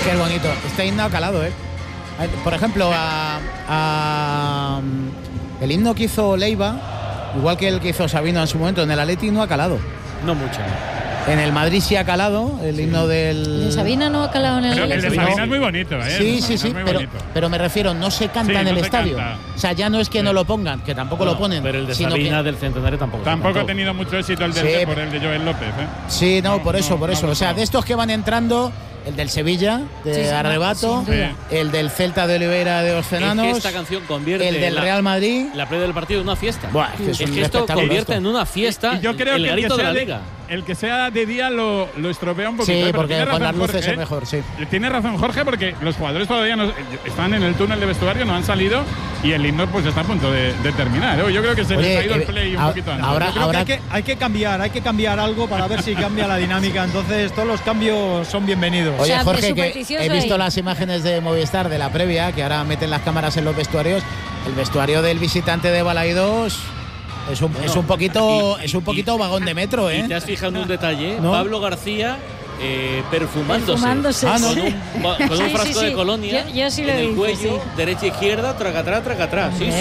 que es bonito. Este himno ha calado, ¿eh? Por ejemplo, el himno que hizo Leiva, igual que el que hizo Sabino en su momento, en el Atleti no ha calado. No mucho. En el Madrid sí ha calado, el himno del... El de Sabina no ha calado en el... Pero el de Sabina es muy bonito, ¿eh? Sí, pero me refiero, no se canta en el estadio. Canta. O sea, ya no es que no lo pongan, que tampoco lo ponen. Pero el de Sabina del Centenario tampoco. Tampoco ha tenido mucho éxito el del por el de Joel López, ¿eh? Sí, por eso. O sea, de estos que van entrando, el del Sevilla, de Arrebato, el del Celta de Oliveira de Oceanos, es que esta canción convierte el del Real Madrid, la previa del partido en una fiesta. Buah, es que esto convierte en una fiesta. Y yo creo el que grito de la Liga. El que sea de día lo estropea un poquito. Sí, porque con las luces Jorge, es mejor, sí. Tiene razón Jorge, porque los jugadores todavía no están en el túnel de vestuario, no han salido y el himno pues está a punto de terminar. Yo creo que se les ha ido el play un poquito antes. Ahora hay que cambiar algo para ver si cambia la dinámica. Entonces todos los cambios son bienvenidos. Oye, Jorge, que he visto las imágenes de Movistar de la previa, que ahora meten las cámaras en los vestuarios. El vestuario del visitante de Balaidos es un poquito vagón de metro, ¿eh? Y te has fijado en un detalle, ¿no? Pablo García perfumándose con un frasco de colonia yo sí en el cuello, derecha izquierda, traca atrás. Sí.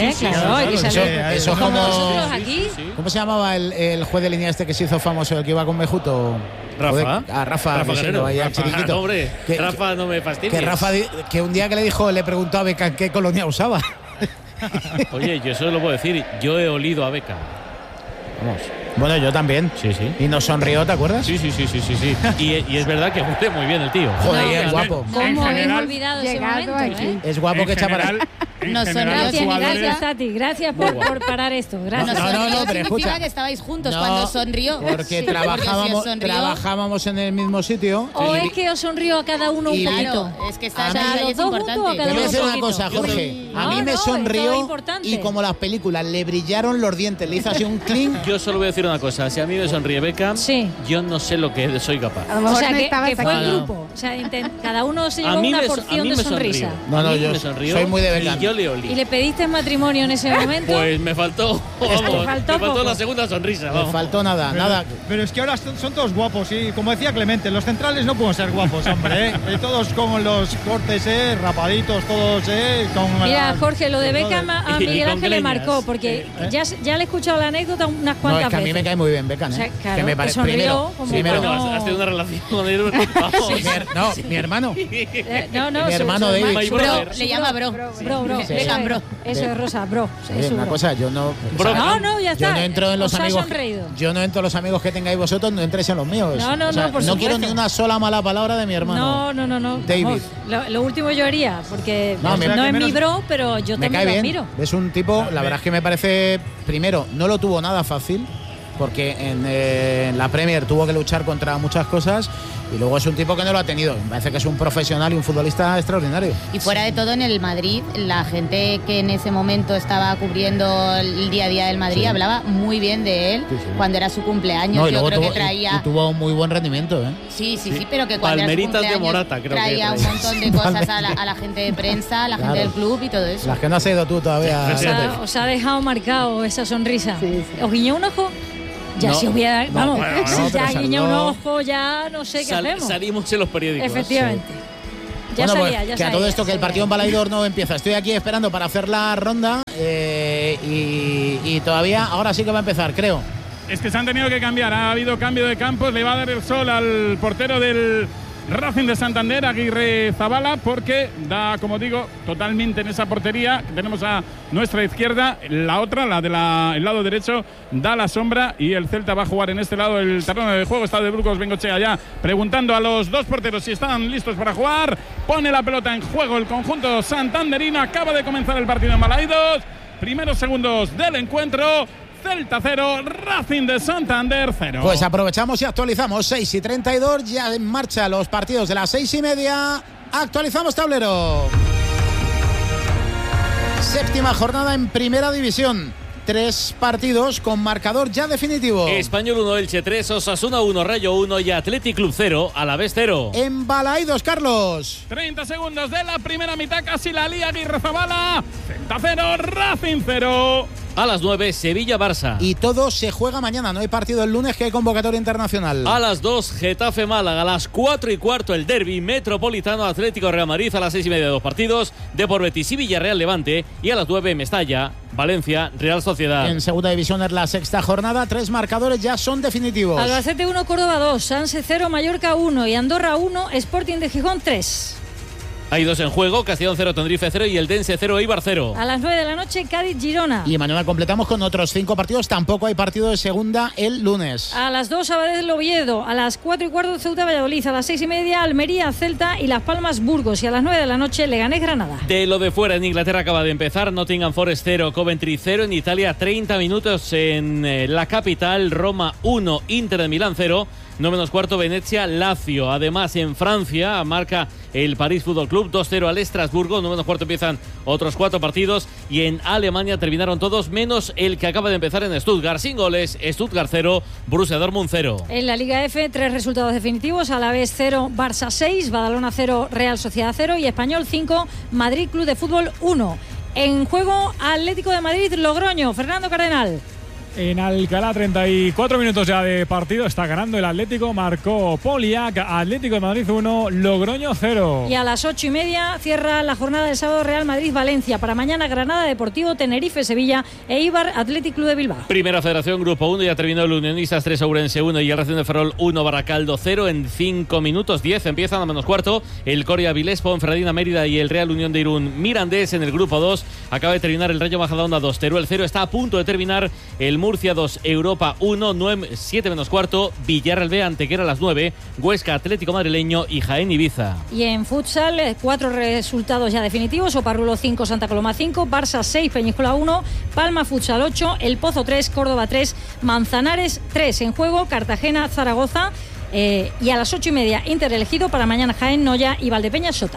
Eso es como aquí. ¿Cómo se llamaba el juez de línea este que se hizo famoso, el que iba con Mejuto? Rafa Guerrero, ahí al chiringuito. Hombre, Rafa, no me fastidies. Que Rafa, que un día que le preguntó a Beckham qué colonia usaba. Oye, yo eso lo puedo decir. Yo he olido a Beckham. Vamos. Bueno, yo también. Sí. Y nos sonrió, ¿te acuerdas? Sí. Y es verdad que huele muy bien el tío. Joder, es guapo. ¿Cómo habéis olvidado ese momento? Es guapo que echa para... Gracias, Tati. Gracias por parar esto. Gracias. No, pero escucha. Que estabais juntos cuando sonrió. Porque trabajábamos en el mismo sitio. ¿O es que os sonrió a cada uno un poquito? Es que está los dos juntos o cada Te voy a uno decir un una poquito. cosa, Jorge. A mí me sonrió y como las películas, le brillaron los dientes. Le hizo así un clink. Yo solo voy a decir una cosa. Si a mí me sonríe Beckham, yo no sé lo que soy capaz. O sea, que fue el grupo. O sea, cada uno se llevó una porción de sonrisa. No, yo soy muy de Beckham. Y yo le olí. ¿Y le pediste matrimonio en ese momento? Pues me faltó, me faltó la segunda sonrisa. Me faltó nada. Pero es que ahora son todos guapos, y como decía Clemente, los centrales no pueden ser guapos, hombre. Todos con los cortes, rapaditos, todos, Mira, Jorge, lo de Beckham a Miguel Ángel le marcó, porque ya le he escuchado la anécdota unas cuantas veces. A mí me cae muy bien Beckham, O sea, claro, que me parece primero. Has tenido una relación con él. Mi hermano. Mi hermano David. Le llama bro. Beckham, bro. Eso es Rosa, bro. Una cosa, yo no. Ya está. Yo no entro en los amigos. Yo no entro en los amigos que tengáis vosotros, no entréis en los míos. No quiero ni una sola mala palabra de mi hermano. No. David. Lo último yo haría, porque no es mi bro, pero yo también lo admiro. Es un tipo, la verdad es que me parece, primero, no lo tuvo nada fácil, porque en la Premier tuvo que luchar contra muchas cosas, y luego es un tipo que no lo ha tenido. Me parece que es un profesional y un futbolista extraordinario. Y fuera de todo, en el Madrid, la gente que en ese momento estaba cubriendo el día a día del Madrid hablaba muy bien de él cuando era su cumpleaños. Yo creo que traía... Y tuvo un muy buen rendimiento, ¿eh? Sí, pero que cuando Palmeritas era su de Morata, creo traía un montón de cosas a la gente de prensa, a la gente del club y todo eso. Las que no has ido tú todavía. Os ha dejado marcado esa sonrisa. ¿Os guiñó un ojo? Ya si hubiera, vamos, si ya guiña un ojo, ya no sé qué hacemos. Salimos en los periódicos. Efectivamente. Ya salía. Que a todo esto que el partido en Balaidos no empieza. Estoy aquí esperando para hacer la ronda y todavía, ahora sí que va a empezar, creo. Es que se han tenido que cambiar. Ha habido cambio de campos. Le va a dar el sol al portero del Racing de Santander, Aguirre Zabala, porque da, como digo, totalmente en esa portería. Tenemos a nuestra izquierda, la otra, la del lado derecho, da la sombra, y el Celta va a jugar en este lado el terreno de juego. Está de Burgos Bengochea ya preguntando a los dos porteros si están listos para jugar. Pone la pelota en juego el conjunto santanderino. Acaba de comenzar el partido en Balaidos. Primeros segundos del encuentro. Celta 0, Racing de Santander 0. Pues aprovechamos y actualizamos. 6:32, ya en marcha los partidos de las 6:30. Actualizamos tablero. Séptima jornada en Primera División. 3 partidos con marcador ya definitivo. Español 1, Elche 3, Osasuna 1, Rayo 1 y Athletic Club 0, Alavés 0. En Balaidos, Carlos. 30 segundos de la primera mitad, casi la lía Aguirre Zabala. Celta 0, Racing 0. A las 9, Sevilla-Barça. Y todo se juega mañana, no hay partido el lunes, que hay convocatoria internacional. A las 2, Getafe-Málaga. A las 4:15, el derbi metropolitano Atlético-Real Madrid. A las 6:30, 2 partidos. Depor Betis y Villarreal-Levante. Y a las 9, Mestalla, Valencia-Real Sociedad. En segunda división es la sexta jornada. 3 marcadores ya son definitivos. Albacete 1, Córdoba 2, Sanse 0, Mallorca 1 y Andorra 1, Sporting de Gijón 3. Hay 2 en juego, Castellón 0, Tenerife 0 y el Dense 0, Eibar 0. A las 9 de la noche, Cádiz-Girona. Y mañana completamos con otros 5 partidos. Tampoco hay partido de segunda el lunes. A las 2, Sabadell-Oviedo. A las 4:15, Ceuta-Valladolid. A las 6:30, Almería-Celta y Las Palmas-Burgos. Y a las 9 de la noche, Leganés-Granada. De lo de fuera, en Inglaterra acaba de empezar. Nottingham Forest 0, Coventry 0. En Italia, 30 minutos en la capital. Roma 1, Inter de Milán 0. 9:15, Venecia-Lazio. Además, en Francia marca el París Fútbol Club 2-0 al Estrasburgo. 9:15 empiezan otros 4 partidos. Y en Alemania terminaron todos, menos el que acaba de empezar en Stuttgart. Sin goles, Stuttgart 0, Borussia Dortmund 0. En la Liga F, 3 resultados definitivos. Alavés 0, Barça 6, Badalona 0, Real Sociedad 0 y Español 5, Madrid Club de Fútbol 1. En juego, Atlético de Madrid, Logroño. Fernando Cardenal. En Alcalá, 34 minutos ya de partido. Está ganando el Atlético. Marcó Poliak. Atlético de Madrid 1, Logroño 0. Y a las 8:30 cierra la jornada del sábado Real Madrid-Valencia. Para mañana, Granada Deportivo, Tenerife-Sevilla e Eibar Athletic Club de Bilbao. Primera Federación, Grupo 1. Ya terminó el Unionistas 3, Ourense 1 y el Racing de Ferrol 1, Baracaldo 0. En 5 minutos 10 empiezan a -15 el Coria Vilés, Ponferradina Mérida y el Real Unión de Irún Mirandés. En el Grupo 2 acaba de terminar el Rayo Majadahonda 2, Teruel 0. Está a punto de terminar el Murcia 2, Europa 1, 7:15, Villarreal B, Antequera a las 9, Huesca Atlético Madrileño y Jaén Ibiza. Y en futsal, 4 resultados ya definitivos: Oparrulo 5, Santa Coloma 5, Barça 6, Peñíscola 1, Palma Futsal 8, El Pozo 3, Córdoba 3, Manzanares 3. En juego, Cartagena, Zaragoza y a las 8:30, Inter elegido. Para mañana, Jaén, Noya y Valdepeñas Sota.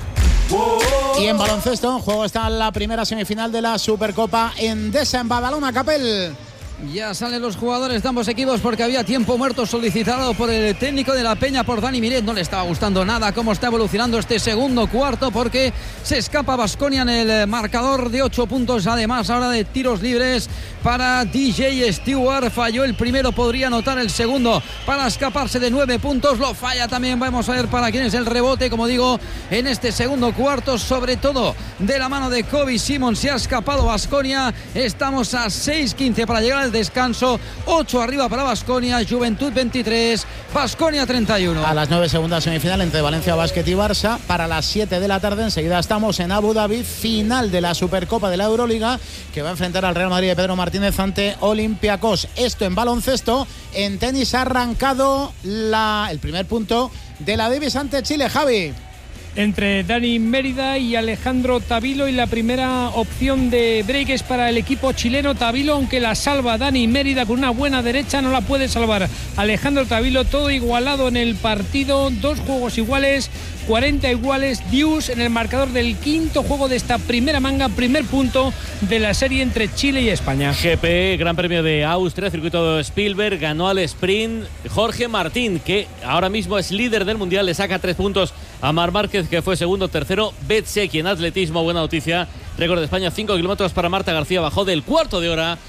Y en baloncesto, en juego está la primera semifinal de la Supercopa Endesa en Badalona, Capel. Ya salen los jugadores de ambos equipos porque había tiempo muerto solicitado por el técnico de la Peña, por Dani Miret. No le estaba gustando nada cómo está evolucionando este segundo cuarto, porque se escapa Baskonia en el marcador de 8 puntos. Además, ahora de tiros libres para DJ Stewart. Falló el primero, podría anotar el segundo para escaparse de 9 puntos. Lo falla también. Vamos a ver para quién es el rebote, como digo, en este segundo cuarto, sobre todo de la mano de Kobe Simon. Se ha escapado Baskonia. Estamos a 6:15 para llegar al descanso. 8 arriba para Baskonia, Juventud 23, Baskonia 31. A las 9, segunda semifinal entre Valencia Basket y Barça. Para las 7 de la tarde enseguida estamos en Abu Dhabi, final de la Supercopa de la Euroliga, que va a enfrentar al Real Madrid de Pedro Martínez ante Olympiacos. Esto en baloncesto. En tenis ha arrancado el primer punto de la Davis ante Chile, Javi. Entre Dani Mérida y Alejandro Tavilo, y la primera opción de break es para el equipo chileno. Tavilo, aunque la salva Dani Mérida con una buena derecha, no la puede salvar Alejandro Tavilo. Todo igualado en el partido, 2 juegos iguales, 40 iguales, deuce en el marcador del quinto juego de esta primera manga, primer punto de la serie entre Chile y España. GP, Gran Premio de Austria, circuito de Spielberg, ganó al sprint Jorge Martín, que ahora mismo es líder del mundial, le saca 3 puntos a Marc Márquez, que fue segundo, tercero Betseki. En atletismo, buena noticia, récord de España, 5 kilómetros para Marta García, bajó del cuarto de hora,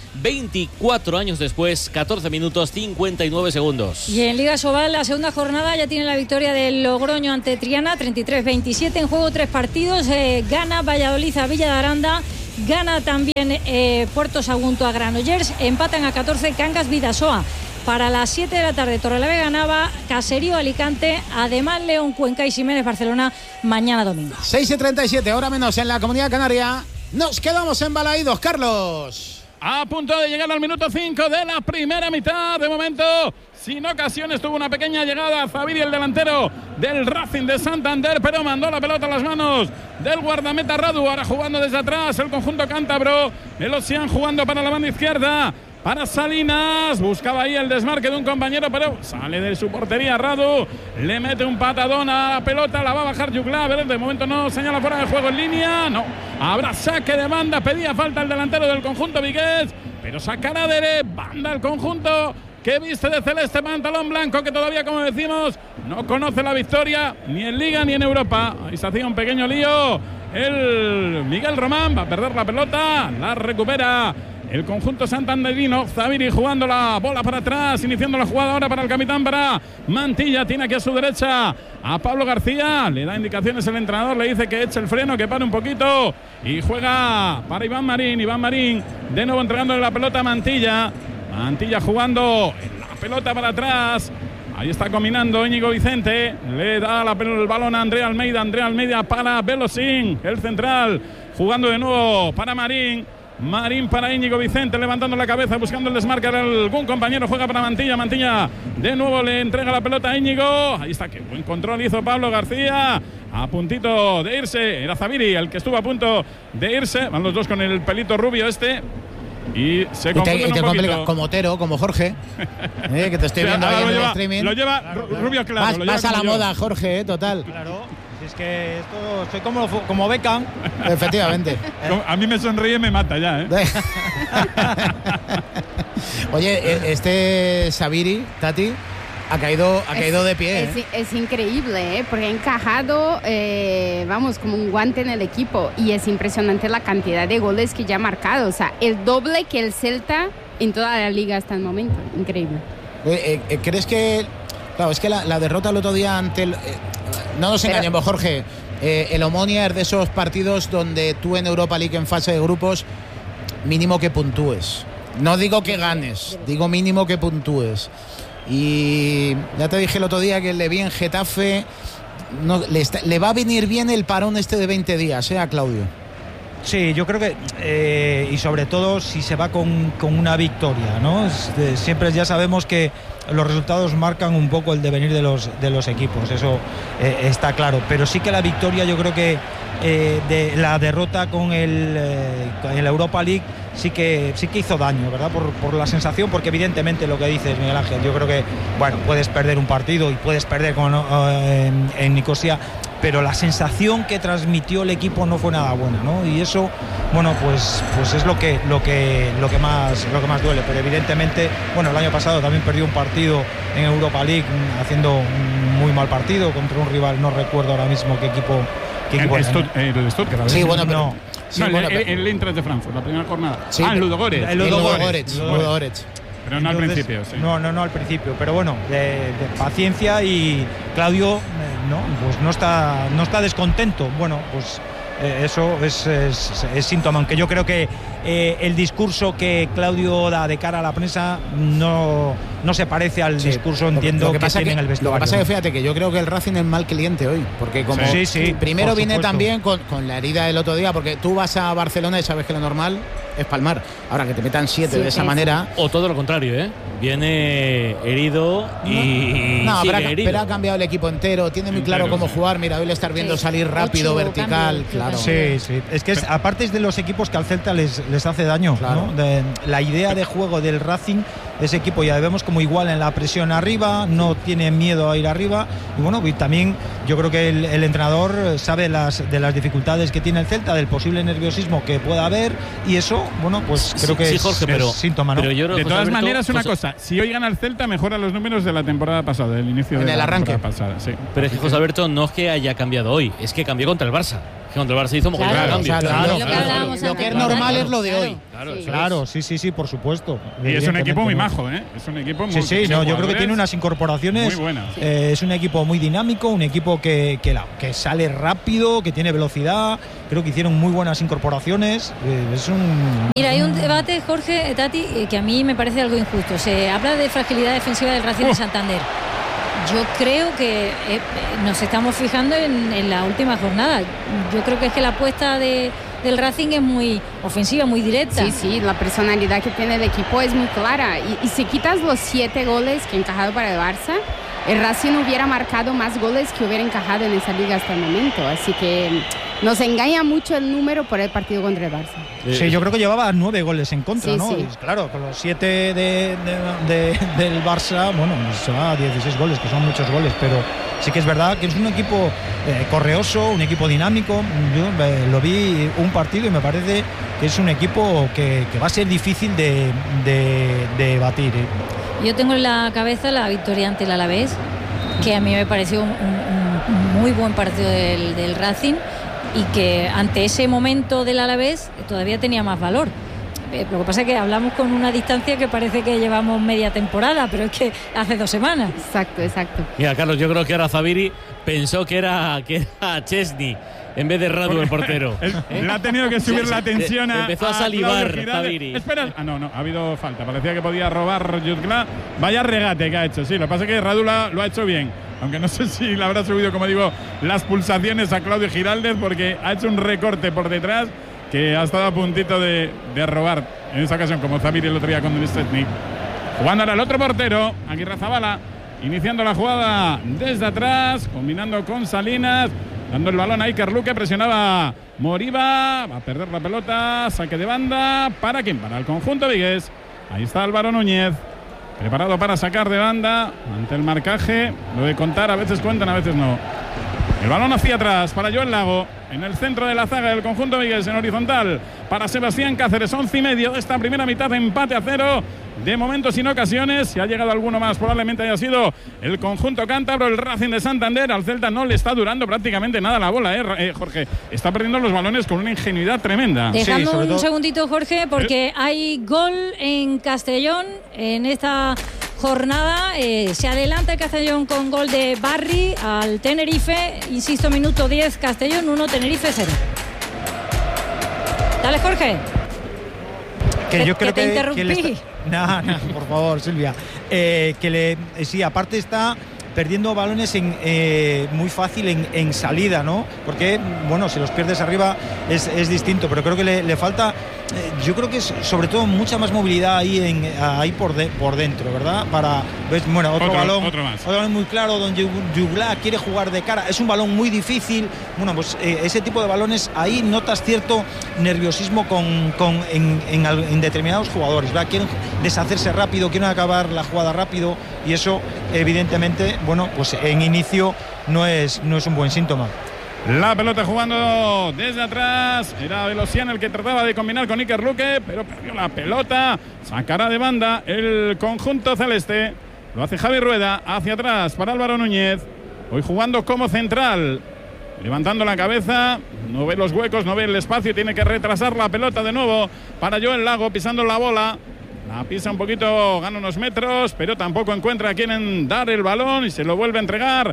24 años después, 14 minutos 59 segundos. Y en Liga Sobal, la segunda jornada ya tiene la victoria del Logroño ante Triana, 33-27, en juego 3 partidos, gana Valladolid a Villa de Aranda, gana también Puerto Sagunto a Granollers, empatan a 14 Cangas Vidasoa. Para las 7 de la tarde, Torrelavega ganaba, Caserío Alicante, además León Cuenca y Ximénez Barcelona mañana domingo. 6:37, hora menos en la Comunidad Canaria. Nos quedamos embalaídos, Carlos. A punto de llegar al minuto 5 de la primera mitad. De momento, sin ocasiones, tuvo una pequeña llegada a Zaviri, el delantero del Racing de Santander, pero mandó la pelota a las manos del guardameta Radu. Ahora jugando desde atrás el conjunto cántabro. El Ocean jugando para la banda izquierda. Para Salinas, buscaba ahí el desmarque de un compañero, pero sale de su portería Radu, le mete un patadón a la pelota, la va a bajar Yugla, de momento no señala fuera de juego en línea, no, habrá saque de banda, pedía falta el delantero del conjunto vigués, pero sacará de banda el conjunto que viste de celeste, pantalón blanco, que todavía, como decimos, no conoce la victoria ni en Liga ni en Europa. Ahí se hacía un pequeño lío el Miguel Román, va a perder la pelota, la recupera el conjunto santanderino. Zaviri jugando la bola para atrás, iniciando la jugada ahora para el capitán, para Mantilla. Tiene aquí a su derecha a Pablo García. Le da indicaciones el entrenador, le dice que eche el freno, que pare un poquito. Y juega para Iván Marín. Iván Marín de nuevo entregándole la pelota a Mantilla. Mantilla jugando la pelota para atrás. Ahí está combinando Íñigo Vicente. Le da el balón a Andrea Almeida. Andrea Almeida para Belosín, el central. Jugando de nuevo para Marín. Marín para Íñigo Vicente, levantando la cabeza, buscando el desmarque de algún compañero. Juega para Mantilla. Mantilla de nuevo le entrega la pelota a Íñigo. Ahí está, qué buen control hizo Pablo García. A puntito de irse. Era Zaviri el que estuvo a punto de irse. Van los dos con el pelito rubio este. Y se confunden un poquito. Como Otero, como Jorge, que te estoy viendo ahí en el streaming. Lo lleva rubio claro. Vas a la moda, Jorge, total. Claro. Es que esto soy como Beckham. Efectivamente. A mí me sonríe y me mata ya, ¿eh? Oye, este Zaviri, Tati, ha caído de pie. Es increíble, porque ha encajado, como un guante en el equipo. Y es impresionante la cantidad de goles que ya ha marcado. O sea, el doble que el Celta en toda la liga hasta el momento. Increíble. ¿Crees que...? Claro, es que la derrota el otro día ante el... no nos engañemos, Jorge. El Omonia es de esos partidos donde tú en Europa League en fase de grupos mínimo que puntúes. No digo que ganes, digo mínimo que puntúes. Y ya te dije el otro día que le vi en Getafe. Le va a venir bien el parón este de 20 días, a Claudio. Sí, yo creo que, y sobre todo si se va con una victoria, ¿no? Siempre ya sabemos que los resultados marcan un poco el devenir de los equipos, eso está claro, pero sí que la victoria, yo creo que de la derrota con el Europa League sí que hizo daño, ¿verdad? Por la sensación, porque evidentemente lo que dices, Miguel Ángel, yo creo que, puedes perder un partido y puedes perder en Nicosia, pero la sensación que transmitió el equipo no fue nada buena, ¿no? Y eso, pues es lo que más duele. Pero evidentemente, el año pasado también perdió un partido en Europa League haciendo un muy mal partido contra un rival, no recuerdo ahora mismo qué equipo el Stuttgart. Sí, bueno, pero el Eintracht de Frankfurt, la primera jornada. Sí, el Ludogorets. El Ludogorets. Pero no al principio, sí. No al principio, pero de paciencia, y Claudio no está descontento. Eso es síntoma, aunque yo creo que el discurso que Claudio da de cara a la prensa no se parece al discurso, entiendo, que tiene en el vestuario. Lo que pasa es que fíjate que yo creo que el Racing es mal cliente hoy, porque como primero viene también con la herida del otro día, porque tú vas a Barcelona y sabes que lo normal es palmar. Ahora que te metan 7 de esa manera. O todo lo contrario, viene herido y pero ha cambiado el equipo entero, tiene muy claro cómo jugar. Mira, hoy le estás viendo salir rápido, vertical, claro. Sí. Es que aparte es de los equipos que al Celta les hace daño, claro. ¿No? La idea de juego del Racing, ese equipo ya vemos como igual en la presión arriba, no tiene miedo a ir arriba, y también yo creo que el entrenador sabe de las dificultades que tiene el Celta, del posible nerviosismo que pueda haber, y eso, creo que es síntoma, ¿no? Pero de todas maneras, una cosa, si hoy gana el Celta, mejora los números de la temporada pasada, del inicio de la temporada pasada. Sí. Pero es que José Alberto no es que haya cambiado hoy, es que cambió contra el Barça. Contra el Barça hizo un cambio. Lo que es normal es lo de hoy. Claro, sí, por supuesto. Y es un equipo muy majo, Es un equipo muy yo creo que tiene unas incorporaciones muy buenas. Es un equipo muy dinámico, un equipo que sale rápido, que tiene velocidad. Creo que hicieron muy buenas incorporaciones. Mira, hay un debate, Jorge, Tati, que a mí me parece algo injusto. Se habla de fragilidad defensiva del Racing de Santander. Yo creo que nos estamos fijando en la última jornada. Yo creo que es que la apuesta del Racing es muy ofensiva, muy directa. Sí, la personalidad que tiene el equipo es muy clara. Y si quitas los 7 goles que ha encajado para el Barça, el Racing hubiera marcado más goles que hubiera encajado en esa liga hasta el momento. Así que nos engaña mucho el número por el partido contra el Barça. Sí, yo creo que llevaba 9 goles en contra, ¿no? Sí. Y claro, con los 7 del Barça, se va a 16 goles, que son muchos goles, pero sí que es verdad que es un equipo correoso, un equipo dinámico. Yo lo vi un partido y me parece que es un equipo que va a ser difícil de batir. Yo tengo en la cabeza la victoria ante el Alavés, que a mí me pareció un muy buen partido del Racing, y que ante ese momento del Alavés todavía tenía más valor. Lo que pasa es que hablamos con una distancia que parece que llevamos media temporada, pero es que hace 2 semanas. Exacto. Mira, Carlos, yo creo que ahora Zabiri pensó que era Chesney en vez de Radu, el portero. Le ha tenido que subir la tensión a. Empezó a salivar Zabiri. Espera. No, ha habido falta. Parecía que podía robar Jutgla. Vaya regate que ha hecho. Sí, lo que pasa es que Radu lo ha hecho bien. Aunque no sé si le habrá subido, como digo, las pulsaciones a Claudio Giraldez, porque ha hecho un recorte por detrás que ha estado a puntito de robar en esa ocasión, como Zabiri el otro día con el Szczęsny. Jugando ahora el otro portero, Aguirrezabala, iniciando la jugada desde atrás, combinando con Salinas, dando el balón a Iker Luque, presionaba Moriba, va a perder la pelota, saque de banda, ¿para quién? Para el conjunto vigués. Ahí está Álvaro Núñez, preparado para sacar de banda ante el marcaje. Lo de contar, a veces cuentan, a veces no. El balón hacia atrás para Joel Lago, en el centro de la zaga del conjunto vigués, en horizontal para Sebastián Cáceres. 11:30 de esta primera mitad, empate a 0. De momento sin ocasiones. Si ha llegado alguno más, probablemente haya sido el conjunto cántabro, el Racing de Santander. Al Celta no le está durando prácticamente nada la bola, Jorge. Está perdiendo los balones con una ingenuidad tremenda. Dejadme un segundito, Jorge, porque hay gol en Castellón en esta jornada. Se adelanta el Castellón con gol de Barry al Tenerife. Insisto, minuto 10, Castellón 1, Tenerife 0. Dale, Jorge. Que yo creo te interrumpí. No, por favor, Silvia. Sí, aparte está perdiendo balones muy fácil en salida, ¿no? Porque, bueno, si los pierdes arriba es distinto, pero creo que le falta, yo creo que es sobre todo mucha más movilidad ahí por dentro, ¿verdad? Bueno, otro balón muy claro, donde Jutgla quiere jugar de cara, es un balón muy difícil. Bueno, pues ese tipo de balones, ahí notas cierto nerviosismo en determinados jugadores, ¿verdad? Quieren deshacerse rápido, quieren acabar la jugada rápido, y eso evidentemente, bueno, pues en inicio no es un buen síntoma. La pelota jugando desde atrás. Era Velocián el que trataba de combinar con Iker Luque, pero perdió la pelota. Sacará de banda el conjunto celeste. Lo hace Javi Rueda hacia atrás para Álvaro Núñez. Hoy jugando como central. Levantando la cabeza. No ve los huecos, no ve el espacio. Tiene que retrasar la pelota de nuevo para Joel Lago, pisando la bola. La pisa un poquito, gana unos metros, pero tampoco encuentra a quien dar el balón y se lo vuelve a entregar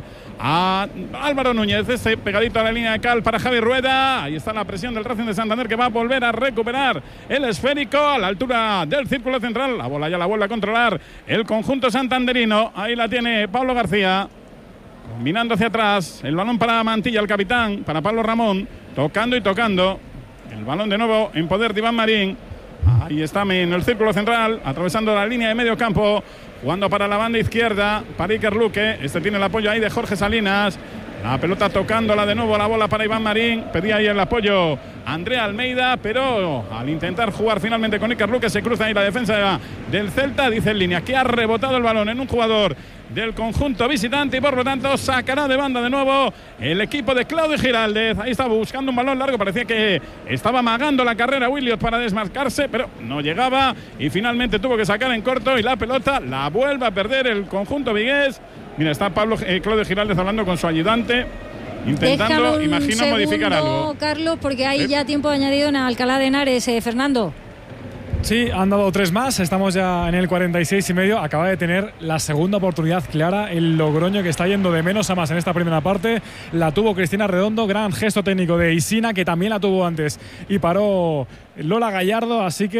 a Álvaro Núñez. Pegadito a la línea de cal para Javi Rueda. Ahí está la presión del Racing de Santander, que va a volver a recuperar el esférico a la altura del círculo central. La bola ya la vuelve a controlar el conjunto santanderino. Ahí la tiene Pablo García. Combinando hacia atrás. El balón para Mantilla, el capitán, para Pablo Ramón. Tocando y tocando. El balón de nuevo en poder de Iván Marín. Ahí está en el círculo central, atravesando la línea de medio campo, jugando para la banda izquierda, para Iker Luque. Tiene el apoyo ahí de Jorge Salinas. La pelota tocándola de nuevo, la bola para Iván Marín. Pedía ahí el apoyo Andrea Almeida, pero al intentar jugar finalmente con Iker Luque, se cruza ahí la defensa del Celta. Dice en línea que ha rebotado el balón en un jugador del conjunto visitante y por lo tanto sacará de banda de nuevo el equipo de Claudio Giraldez. Ahí estaba buscando un balón largo, parecía que estaba amagando la carrera Williot para desmarcarse, pero no llegaba y finalmente tuvo que sacar en corto y la pelota la vuelve a perder el conjunto vigués. Mira, está Claudio Giraldez hablando con su ayudante, intentando, imagino, modificar algo. Carlos, porque hay ya tiempo añadido en Alcalá de Henares, Fernando. Sí, han dado 3 más, estamos ya en el 46,5. Acaba de tener la segunda oportunidad clara el Logroño, que está yendo de menos a más en esta primera parte. La tuvo Cristina Redondo, gran gesto técnico de Isina, que también la tuvo antes, y paró Lola Gallardo, así que